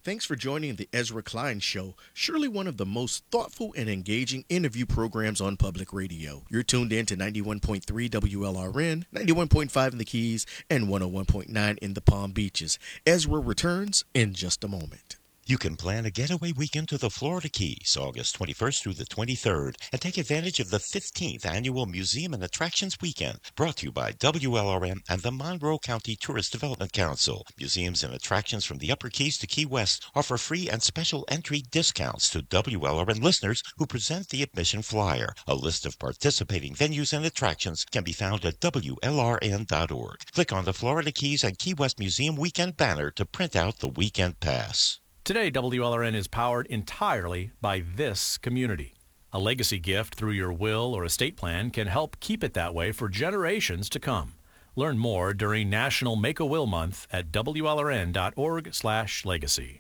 Thanks for joining the Ezra Klein Show, surely one of the most thoughtful and engaging interview programs on public radio. You're tuned in to 91.3 WLRN, 91.5 in the Keys, and 101.9 in the Palm Beaches. Ezra returns in just a moment. You can plan a getaway weekend to the Florida Keys, August 21st through the 23rd, and take advantage of the 15th Annual Museum and Attractions Weekend, brought to you by WLRM and the Monroe County Tourist Development Council. Museums and attractions from the Upper Keys to Key West offer free and special entry discounts to WLRN listeners who present the admission flyer. A list of participating venues and attractions can be found at WLRN.org. Click on the Florida Keys and Key West Museum Weekend banner to print out the weekend pass. Today, WLRN is powered entirely by this community. A legacy gift through your will or estate plan can help keep it that way for generations to come. Learn more during National Make-A-Will Month at WLRN.org/legacy.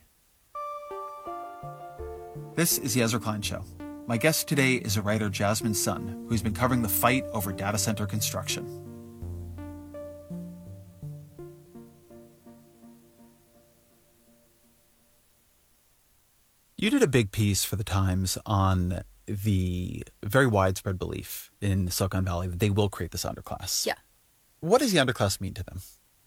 This is the Ezra Klein Show. My guest today is a writer, Jasmine Sun, who's been covering the fight over data center construction. You did a big piece for the Times on the very widespread belief in Silicon Valley that they will create this underclass. Yeah. What does the underclass mean to them?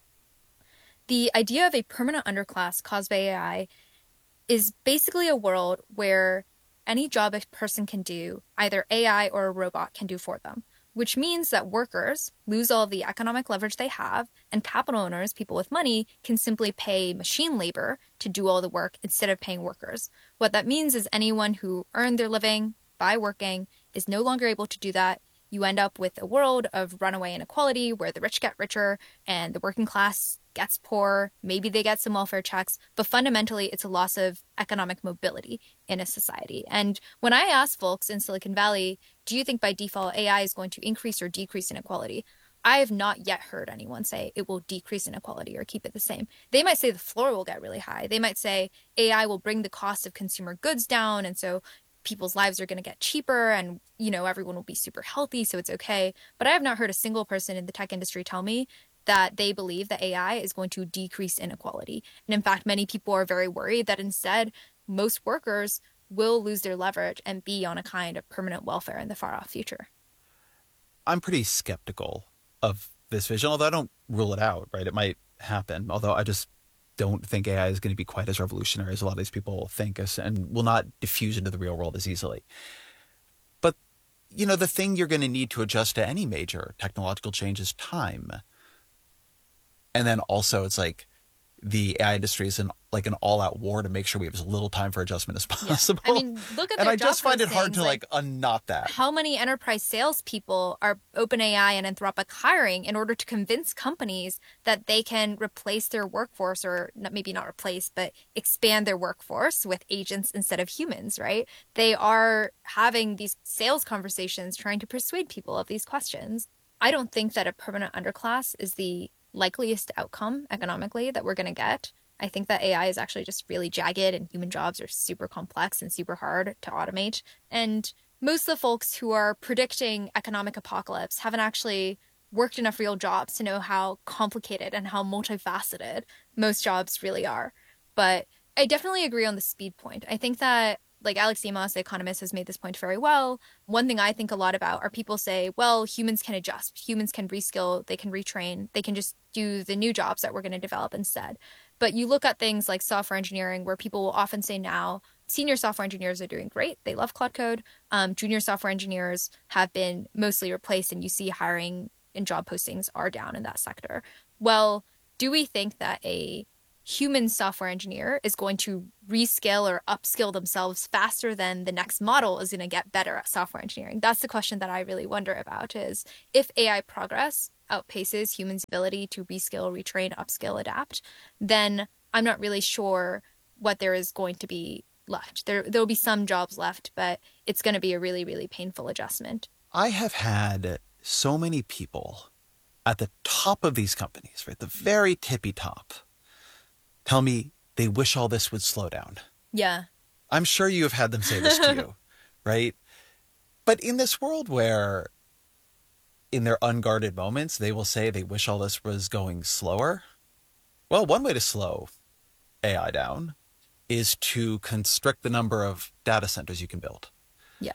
The idea of a permanent underclass caused by AI is basically a world where any job a person can do, either AI or a robot can do for them, which means that workers lose all of the economic leverage they have, and capital owners, people with money, can simply pay machine labor to do all the work instead of paying workers. What that means is anyone who earned their living by working is no longer able to do that. You end up with a world of runaway inequality where the rich get richer and the working class gets poor. Maybe they get some welfare checks, but fundamentally it's a loss of economic mobility in a society. And when I ask folks in Silicon Valley, do you think by default AI is going to increase or decrease inequality? I have not yet heard anyone say it will decrease inequality or keep it the same. They might say the floor will get really high. They might say AI will bring the cost of consumer goods down, and so people's lives are going to get cheaper and, everyone will be super healthy, so it's okay. But I have not heard a single person in the tech industry tell me that they believe that AI is going to decrease inequality. And in fact, many people are very worried that instead, most workers will lose their leverage and be on a kind of permanent welfare in the far-off future. I'm pretty skeptical of this vision, although I don't rule it out, right? It might happen, although I just don't think AI is going to be quite as revolutionary as a lot of these people think and will not diffuse into the real world as easily. But, the thing you're going to need to adjust to any major technological change is time. And then also it's like the AI industry is in like an all-out war to make sure we have as little time for adjustment as possible. Yeah. I mean, look at their and I job just find it hard to postings, unknot that. How many enterprise salespeople are OpenAI and Anthropic hiring in order to convince companies that they can replace their workforce, or maybe not replace, but expand their workforce with agents instead of humans, right? They are having these sales conversations trying to persuade people of these questions. I don't think that a permanent underclass is the likeliest outcome economically that we're going to get. I think that AI is actually just really jagged and human jobs are super complex and super hard to automate. And most of the folks who are predicting economic apocalypse haven't actually worked enough real jobs to know how complicated and how multifaceted most jobs really are. But I definitely agree on the speed point. I think that Alex Amos, the economist, has made this point very well. One thing I think a lot about are people say, well, humans can adjust. Humans can reskill. They can retrain. They can just do the new jobs that we're going to develop instead. But you look at things like software engineering, where people will often say now, senior software engineers are doing great. They love Cloud Code. Junior software engineers have been mostly replaced, and you see hiring and job postings are down in that sector. Well, do we think that a human software engineer is going to reskill or upskill themselves faster than the next model is going to get better at software engineering? That's the question that I really wonder about, is if AI progress outpaces humans' ability to reskill, retrain, upskill, adapt, then I'm not really sure what there is going to be left. There'll be some jobs left, but it's going to be a really, really painful adjustment. I have had so many people at the top of these companies, right, the very tippy top, tell me they wish all this would slow down. Yeah. I'm sure you have had them say this to you, right? But in this world where in their unguarded moments, they will say they wish all this was going slower. Well, one way to slow AI down is to constrict the number of data centers you can build. Yeah.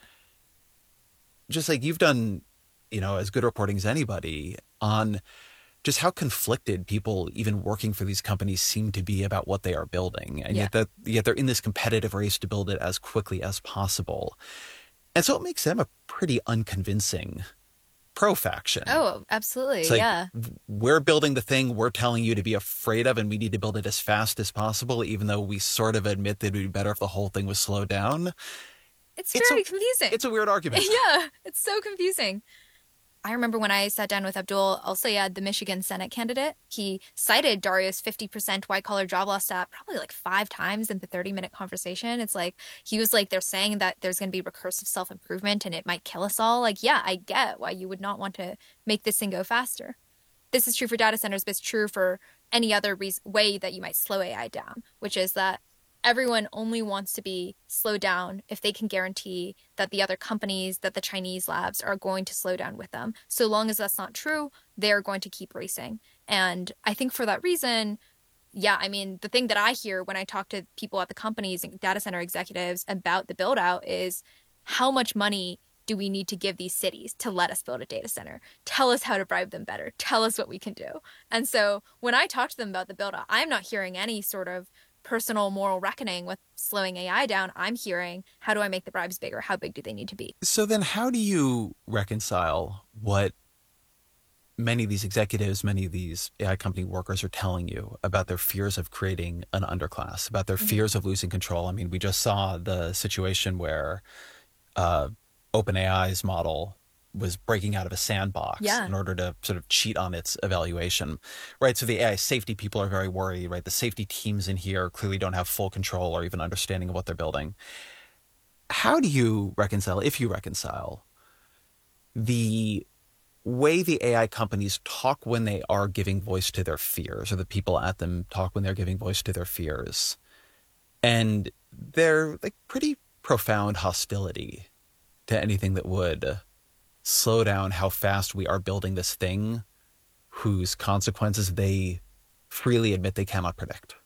Just like you've done, as good reporting as anybody on just how conflicted people even working for these companies seem to be about what they are building. And yet they're in this competitive race to build it as quickly as possible. And so it makes them a pretty unconvincing pro-faction. Oh, absolutely. It's like, yeah. We're building the thing we're telling you to be afraid of, and we need to build it as fast as possible, even though we sort of admit that it would be better if the whole thing was slowed down. It's very confusing. It's a weird argument. Yeah, it's so confusing. I remember when I sat down with Abdul El-Sayed, the Michigan Senate candidate, he cited Dario's 50% white-collar job loss stat probably like 5 times in the 30-minute conversation. It's like, he was like, they're saying that there's going to be recursive self-improvement and it might kill us all. Like, yeah, I get why you would not want to make this thing go faster. This is true for data centers, but it's true for any other way that you might slow AI down, which is that everyone only wants to be slowed down if they can guarantee that the other companies, that the Chinese labs are going to slow down with them. So long as that's not true, they're going to keep racing. And I think for that reason, yeah, I mean, the thing that I hear when I talk to people at the companies and data center executives about the build out is how much money do we need to give these cities to let us build a data center? Tell us how to bribe them better. Tell us what we can do. And so when I talk to them about the build out, I'm not hearing any sort of personal moral reckoning with slowing AI down. I'm hearing, how do I make the bribes bigger? How big do they need to be? So then how do you reconcile what many of these executives, many of these AI company workers are telling you about their fears of creating an underclass, about their fears of losing control? I mean, we just saw the situation where OpenAI's model was breaking out of a sandbox in order to sort of cheat on its evaluation, right? So the AI safety people are very worried, right? The safety teams in here clearly don't have full control or even understanding of what they're building. How do you reconcile, if you reconcile, the way the AI companies talk when they are giving voice to their fears, or the people at them talk when they're giving voice to their fears, and their like pretty profound hostility to anything that would slow down how fast we are building this thing whose consequences they freely admit they cannot predict?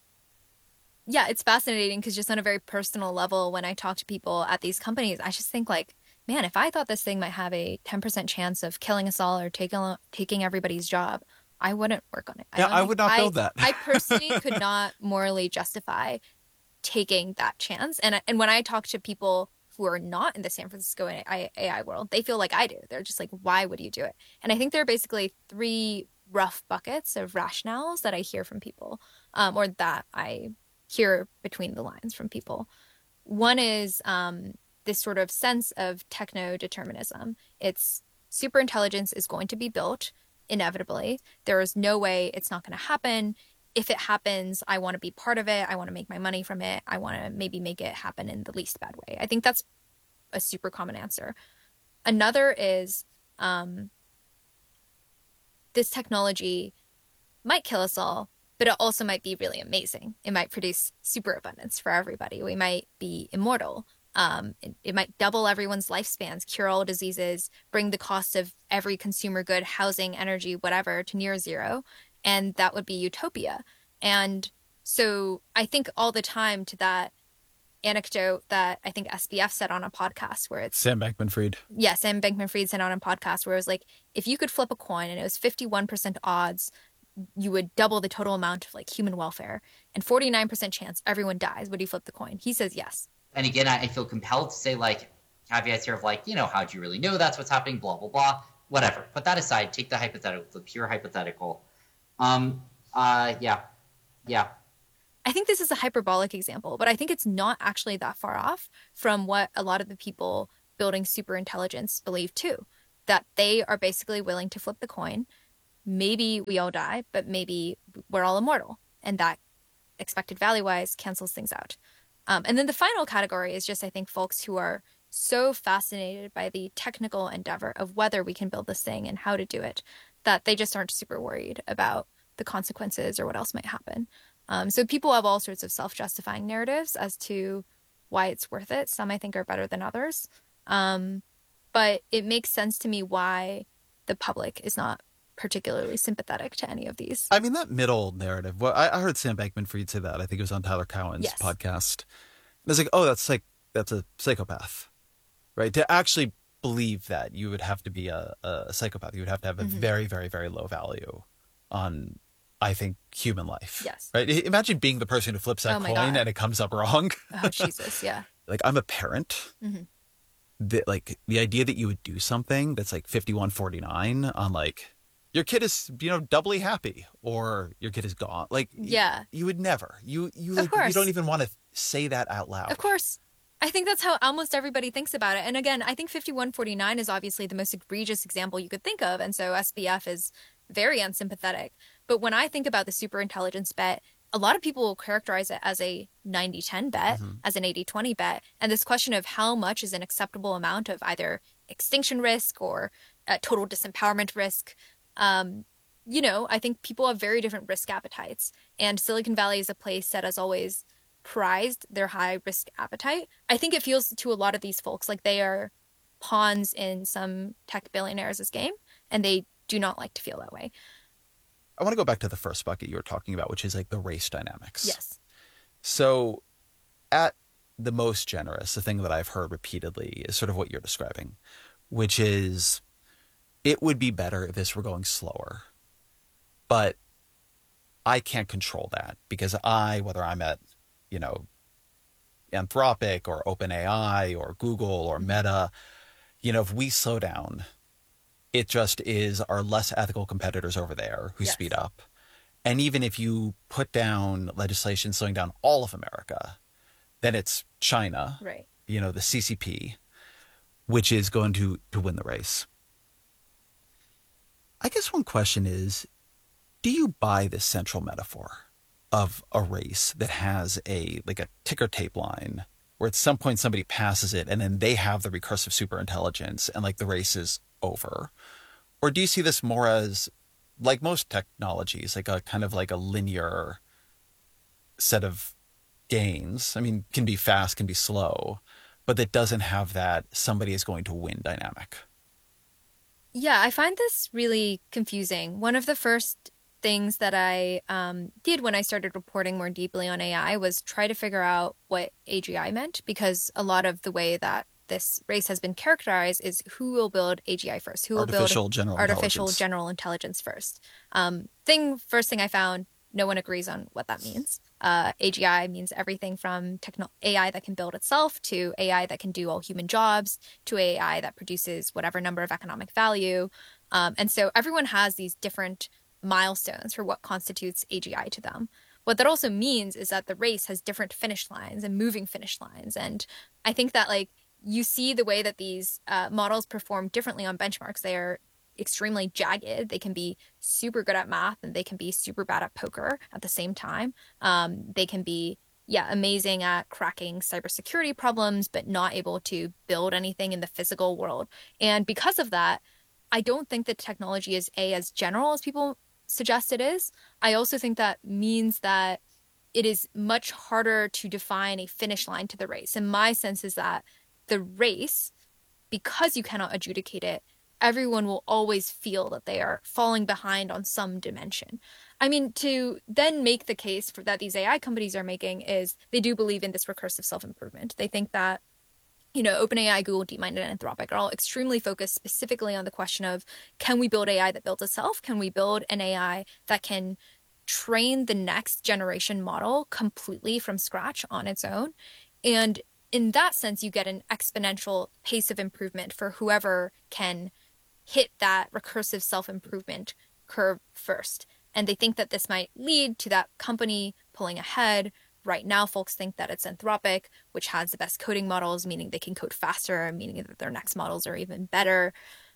Yeah, it's fascinating because just on a very personal level, when I talk to people at these companies, I just think like, man, if I thought this thing might have a 10% chance of killing us all or taking everybody's job, I wouldn't work on it. I would not build that. I personally could not morally justify taking that chance. And when I talk to people who are not in the San Francisco AI world, they feel like I do. They're just like, why would you do it? And I think there are basically 3 rough buckets of rationales that I hear from people, or that I hear between the lines from people. One is this sort of sense of techno-determinism. It's superintelligence is going to be built inevitably. There is no way it's not going to happen. If it happens, I want to be part of it. I want to make my money from it. I want to maybe make it happen in the least bad way. I think that's a super common answer. Another is this technology might kill us all, but it also might be really amazing. It might produce super abundance for everybody. We might be immortal. It might double everyone's lifespans, cure all diseases, bring the cost of every consumer good, housing, energy, whatever, to near zero. And that would be utopia. And so I think all the time to that anecdote that I think SBF said on a podcast where it's... Sam Bankman-Fried. Yeah, Sam Bankman-Fried said on a podcast where it was like, if you could flip a coin and it was 51% odds, you would double the total amount of like human welfare and 49% chance everyone dies. Would you flip the coin? He says yes. And again, I feel compelled to say like caveats here of like, how do you really know that's what's happening? Blah, blah, blah, whatever. Put that aside. Take the hypothetical, the pure hypothetical. Yeah. I think this is a hyperbolic example, but I think it's not actually that far off from what a lot of the people building super intelligence believe too, that they are basically willing to flip the coin. Maybe we all die, but maybe we're all immortal. And that expected value-wise cancels things out. And then the final category is just, I think, folks who are so fascinated by the technical endeavor of whether we can build this thing and how to do it, that they just aren't super worried about the consequences or what else might happen. So people have all sorts of self-justifying narratives as to why it's worth it. Some I think are better than others. But it makes sense to me why the public is not particularly sympathetic to any of these. I mean, that middle narrative. Well, I heard Sam Bankman-Fried say that. I think it was on Tyler Cowen's Yes. podcast. And it's like, oh, that's a psychopath, right? To actually believe that, you would have to be a psychopath. You would have to have a very, very, very low value on, I think, human life. Yes. Right? Imagine being the person who flips that Oh my coin God. and it comes up wrong. Oh, Jesus, yeah. Like, I'm a parent. That, like, the idea that you would do something that's like 51-49 on, like, your kid is, doubly happy, or your kid is gone. Like, Yeah. you would never. You Of course. you don't even want to say that out loud. Of course. I think that's how almost everybody thinks about it. And again, I think 51-49 is obviously the most egregious example you could think of. And so SBF is very unsympathetic. But when I think about the superintelligence bet, a lot of people will characterize it as a 90-10 bet, as an 80-20 bet. And this question of how much is an acceptable amount of either extinction risk or total disempowerment risk, I think people have very different risk appetites. And Silicon Valley is a place that has always prized their high risk appetite. I think it feels to a lot of these folks like they are pawns in some tech billionaires' game, and they do not like to feel that way. I want to go back to the first bucket you were talking about, which is like the race dynamics. Yes. So at the most generous, the thing that I've heard repeatedly is sort of what you're describing, which is it would be better if this were going slower. But I can't control that because whether I'm at, Anthropic or OpenAI or Google or Meta, if we slow down, it just is our less ethical competitors over there who Yes. speed up. And even if you put down legislation slowing down all of America, then it's China, Right. the CCP, which is going to win the race. I guess one question is, do you buy this central metaphor of a race that has a ticker tape line where at some point somebody passes it and then they have the recursive superintelligence and the race is over? Or do you see this more as, like most technologies, like a kind of like a linear set of gains? I mean, can be fast, can be slow, but that doesn't have that somebody is going to win dynamic. Yeah, I find this really confusing. One of the first things that I did when I started reporting more deeply on AI was try to figure out what AGI meant, because a lot of the way that this race has been characterized is who will build AGI first, who will build artificial general intelligence first. First thing I found, no one agrees on what that means. AGI means everything from AI that can build itself to AI that can do all human jobs to AI that produces whatever number of economic value. And so everyone has these different milestones for what constitutes AGI to them. What that also means is that the race has different finish lines and moving finish lines. And I think that you see the way that these models perform differently on benchmarks. They are extremely jagged. They can be super good at math and they can be super bad at poker at the same time. They can be, amazing at cracking cybersecurity problems, but not able to build anything in the physical world. And because of that, I don't think the technology is as general as people suggest it is. I also think that means that it is much harder to define a finish line to the race. And my sense is that the race, because you cannot adjudicate it, everyone will always feel that they are falling behind on some dimension. I mean, to then make the case that these AI companies are making is they do believe in this recursive self-improvement. They think that, OpenAI, Google, DeepMind, and Anthropic are all extremely focused specifically on the question of, can we build AI that builds itself? Can we build an AI that can train the next generation model completely from scratch on its own? And in that sense, you get an exponential pace of improvement for whoever can hit that recursive self-improvement curve first. And they think that this might lead to that company pulling ahead. Right now, folks think that it's Anthropic, which has the best coding models, meaning they can code faster, meaning that their next models are even better.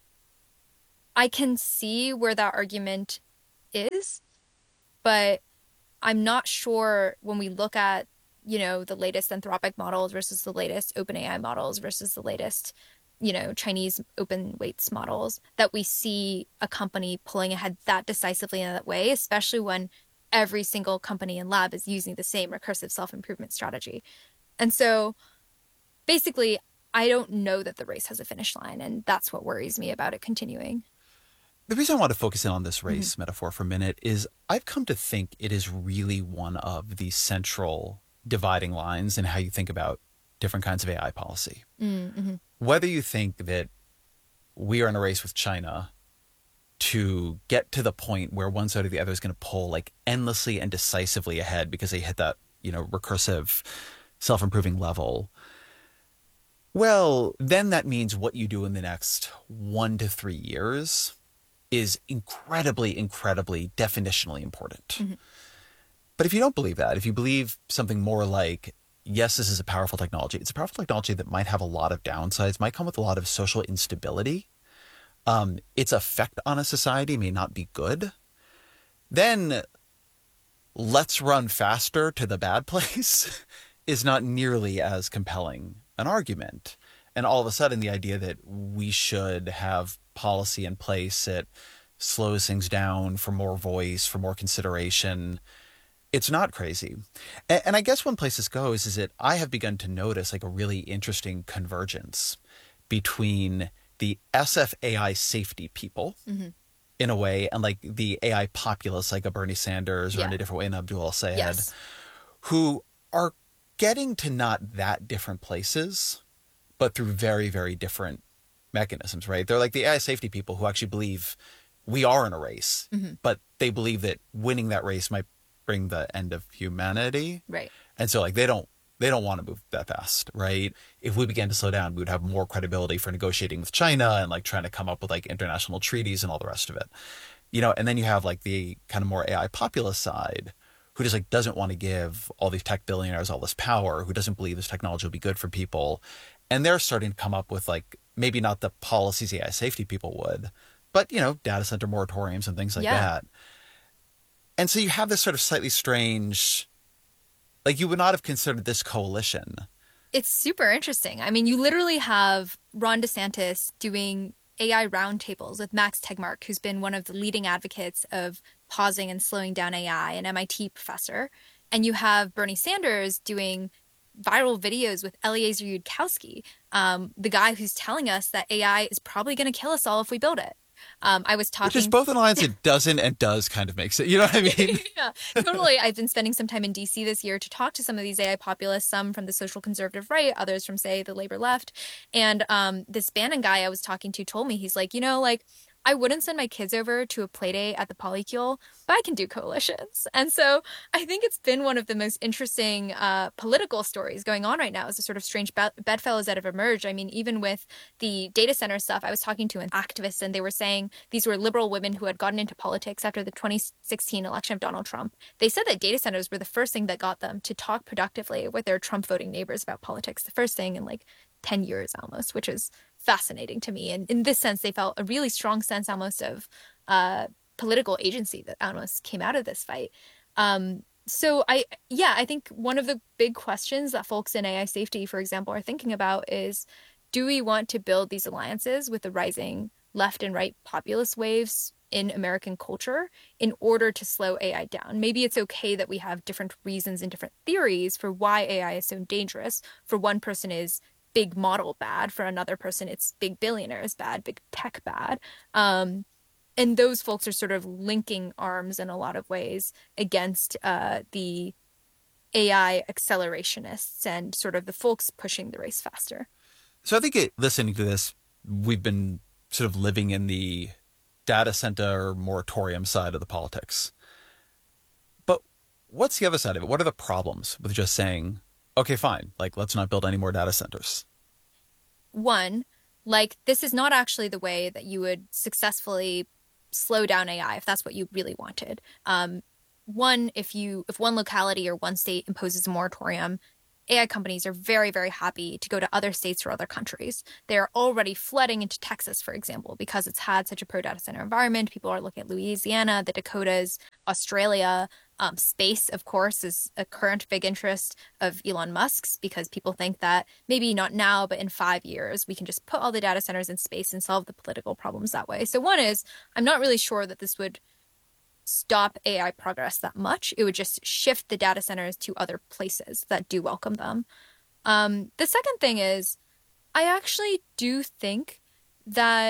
I can see where that argument is, but I'm not sure when we look at, the latest Anthropic models versus the latest OpenAI models versus the latest, Chinese open weights models, that we see a company pulling ahead that decisively in that way, especially when every single company and lab is using the same recursive self-improvement strategy. And so basically, I don't know that the race has a finish line, and that's what worries me about it continuing. The reason I want to focus in on this race metaphor for a minute is I've come to think it is really one of the central dividing lines in how you think about different kinds of AI policy. Mm-hmm. Whether you think that we are in a race with China to get to the point where one side or the other is going to pull like endlessly and decisively ahead because they hit that, recursive, self-improving level. Well, then that means what you do in the next 1 to 3 years is incredibly, incredibly definitionally important. Mm-hmm. But if you don't believe that, if you believe something more like, yes, this is a powerful technology, it's a powerful technology that might have a lot of downsides, might come with a lot of social instability, its effect on a society may not be good, then let's run faster to the bad place is not nearly as compelling an argument. And all of a sudden, the idea that we should have policy in place that slows things down for more voice, for more consideration, it's not crazy. And I guess one place this goes is that I have begun to notice like a really interesting convergence between the SF AI safety people in a way and like the AI populists like a Bernie Sanders or in a different way an Abdul Sayed, who are getting to not that different places, but through very, very different mechanisms, right? They're like the AI safety people who actually believe we are in a race, but they believe that winning that race might bring the end of humanity. Right. And so like they don't want to move that fast, right? If we began to slow down, we would have more credibility for negotiating with China and like trying to come up with like international treaties and all the rest of it. And then you have like the kind of more AI populist side who just like doesn't want to give all these tech billionaires all this power, who doesn't believe this technology will be good for people. And they're starting to come up with like, maybe not the policies AI safety people would, but, data center moratoriums and things like that. And so you have this sort of slightly strange, like you would not have considered this coalition. It's super interesting. I mean, you literally have Ron DeSantis doing AI roundtables with Max Tegmark, who's been one of the leading advocates of pausing and slowing down AI, an MIT professor. And you have Bernie Sanders doing viral videos with Eliezer Yudkowsky, the guy who's telling us that AI is probably going to kill us all if we build it. I was talking... Which is both an alliance that doesn't and does kind of makes it. You know what I mean? Yeah, totally. I've been spending some time in D.C. this year to talk to some of these AI populists, some from the social conservative right, others from, say, the labor left. And this Bannon guy I was talking to told me, he's like, I wouldn't send my kids over to a play day at the Polycule, but I can do coalitions. And so I think it's been one of the most interesting political stories going on right now is the sort of strange bedfellows that have emerged. I mean, even with the data center stuff, I was talking to an activist and they were saying these were liberal women who had gotten into politics after the 2016 election of Donald Trump. They said that data centers were the first thing that got them to talk productively with their Trump voting neighbors about politics, the first thing in like 10 years almost, which is fascinating to me. And in this sense, they felt a really strong sense almost of political agency that almost came out of this fight. So I think one of the big questions that folks in AI safety, for example, are thinking about is, do we want to build these alliances with the rising left and right populist waves in American culture in order to slow AI down? Maybe it's okay that we have different reasons and different theories for why AI is so dangerous. For one person is big model bad. For another person, it's big billionaires bad, big tech bad. And those folks are sort of linking arms in a lot of ways against the AI accelerationists and sort of the folks pushing the race faster. So I think listening to this, we've been sort of living in the data center moratorium side of the politics. But what's the other side of it? What are the problems with just saying, okay, fine, like let's not build any more data centers? One, like this is not actually the way that you would successfully slow down AI if that's what you really wanted. One, if one locality or one state imposes a moratorium, AI companies are very, very happy to go to other states or other countries. They're already flooding into Texas, for example, because it's had such a pro-data center environment. People are looking at Louisiana, the Dakotas, Australia. Space, of course, is a current big interest of Elon Musk's because people think that maybe not now, but in 5 years, we can just put all the data centers in space and solve the political problems that way. So one is, I'm not really sure that this would stop AI progress that much. It would just shift the data centers to other places that do welcome them. The second thing is, I actually do think that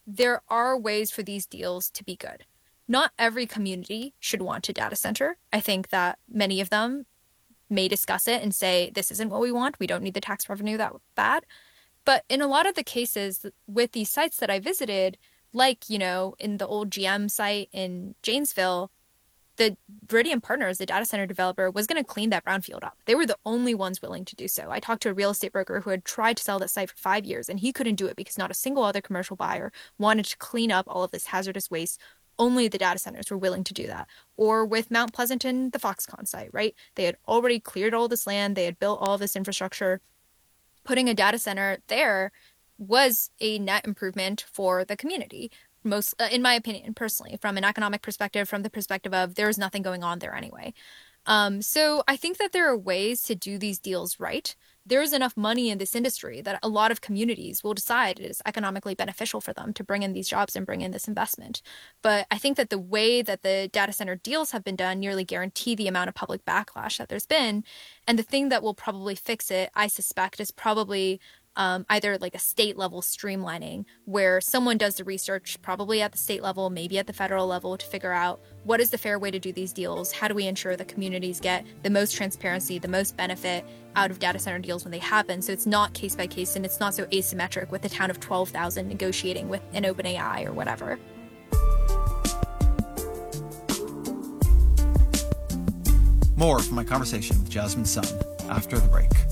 there are ways for these deals to be good. Not every community should want a data center. I think that many of them may discuss it and say, this isn't what we want. We don't need the tax revenue that bad. But in a lot of the cases with these sites that I visited, like, in the old GM site in Janesville, the Viridian Partners, the data center developer, was going to clean that brownfield up. They were the only ones willing to do so. I talked to a real estate broker who had tried to sell that site for 5 years, and he couldn't do it because not a single other commercial buyer wanted to clean up all of this hazardous waste. Only the data centers were willing to do that. Or with Mount Pleasanton, the Foxconn site, right? They had already cleared all this land. They had built all this infrastructure. Putting a data center there was a net improvement for the community. Most, in my opinion, personally, from an economic perspective, from the perspective of there's nothing going on there anyway. So I think that there are ways to do these deals right. There's enough money in this industry that a lot of communities will decide it is economically beneficial for them to bring in these jobs and bring in this investment. But I think that the way that the data center deals have been done nearly guarantee the amount of public backlash that there's been. And the thing that will probably fix it, I suspect, is probably either like a state level streamlining where someone does the research, probably at the state level, maybe at the federal level, to figure out what is the fair way to do these deals. How do we ensure that communities get the most transparency, the most benefit out of data center deals when they happen? So it's not case by case and it's not so asymmetric with a town of 12,000 negotiating with an OpenAI or whatever. More from my conversation with Jasmine Sun after the break.